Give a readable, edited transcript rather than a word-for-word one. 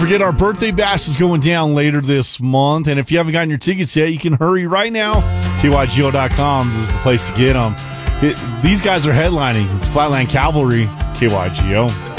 forget our birthday bash is going down later this month. And if you haven't gotten your tickets yet, you can hurry right now. KYGO.com is the place to get them. These guys are headlining. It's Flatland Cavalry, KYGO.